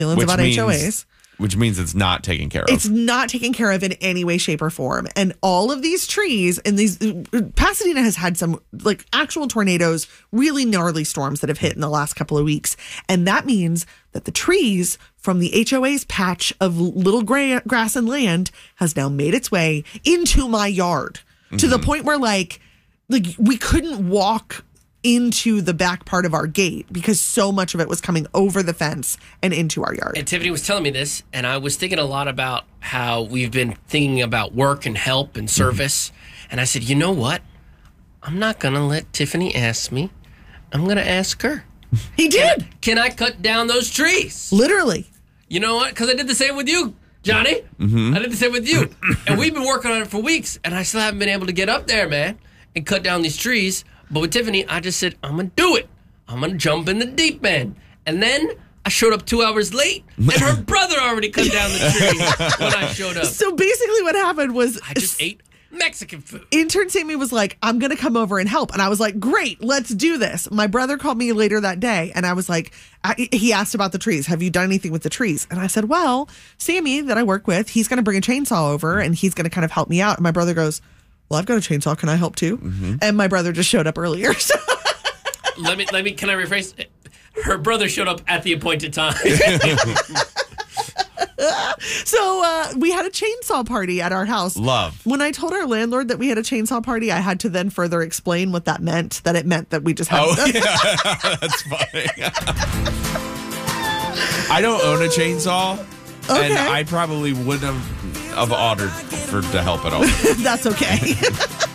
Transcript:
Feelings about HOAs. Which means it's not taken care of. It's not taken care of in any way, shape, or form. And all of these trees and Pasadena has had some like actual tornadoes, really gnarly storms that have hit in the last couple of weeks. And that means that the trees from the HOA's patch of little grass and land has now made its way into my yard to the point where like we couldn't walk into the back part of our gate because so much of it was coming over the fence and into our yard. And Tiffany was telling me this, and I was thinking a lot about how we've been thinking about work and help and service. And I said, you know what? I'm not going to let Tiffany ask me. I'm going to ask her. He did. Can I cut down those trees? Literally. You know what? Because I did the same with you, Johnny. I did the same with you. And we've been working on it for weeks, and I still haven't been able to get up there, man, and cut down these trees. But with Tiffany, I just said, I'm going to do it. I'm going to jump in the deep end. And then I showed up 2 hours late, and her brother already cut down the tree when I showed up. So basically what happened was I just ate Mexican food. Intern Sammy was like, I'm going to come over and help. And I was like, great, let's do this. My brother called me later that day, and I was like, he asked about the trees. Have you done anything with the trees? And I said, well, Sammy that I work with, he's going to bring a chainsaw over, and he's going to kind of help me out. And my brother goes, well, I've got a chainsaw. Can I help too? And my brother just showed up earlier. So. Let me. Can I rephrase? Her brother showed up at the appointed time. So we had a chainsaw party at our house. Love. When I told our landlord that we had a chainsaw party, I had to then further explain what that meant. That it meant that we just had. Oh, yeah. That's funny. I don't own a chainsaw, and I probably wouldn't have ordered to help at all. That's okay.